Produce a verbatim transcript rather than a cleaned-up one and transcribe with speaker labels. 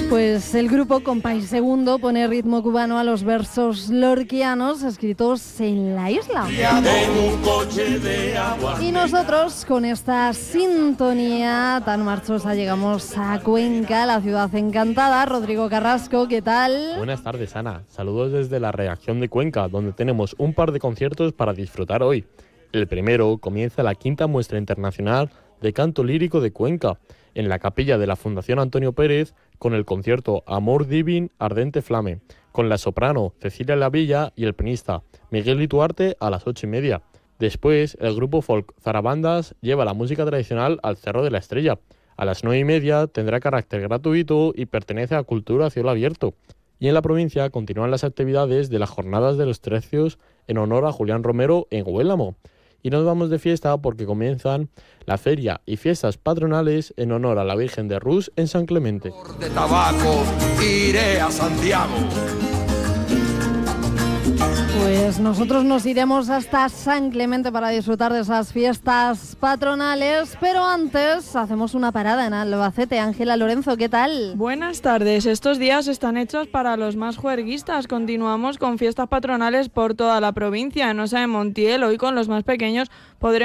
Speaker 1: Pues el grupo Compay Segundo pone ritmo cubano a los versos lorquianos escritos en la isla. Y nosotros con esta sintonía tan marchosa llegamos a Cuenca, la ciudad encantada. Rodrigo Carrasco, ¿qué tal?
Speaker 2: Buenas tardes, Ana. Saludos desde la redacción de Cuenca, donde tenemos un par de conciertos para disfrutar hoy. El primero comienza la quinta muestra internacional de canto lírico de Cuenca, en la capilla de la Fundación Antonio Pérez, con el concierto Amor Divin Ardente Flame, con la soprano Cecilia Lavilla y el pianista Miguel Ituarte a las ocho y media. Después, el grupo folk Zarabandas lleva la música tradicional al Cerro de la Estrella. A las nueve y media tendrá carácter gratuito y pertenece a Cultura a Cielo Abierto. Y en la provincia continúan las actividades de las Jornadas de los Tercios en honor a Julián Romero en Huélamo. Y nos vamos de fiesta porque comienzan la feria y fiestas patronales en honor a la Virgen de Rus en San Clemente.
Speaker 3: De tabaco iré a Santiago.
Speaker 1: Pues nosotros nos iremos hasta San Clemente para disfrutar de esas fiestas patronales, pero antes hacemos una parada en Albacete. Ángela Lorenzo, ¿qué tal?
Speaker 4: Buenas tardes. Estos días están hechos para los más juerguistas. Continuamos con fiestas patronales por toda la provincia. En Osa de Montiel, hoy con los más pequeños podremos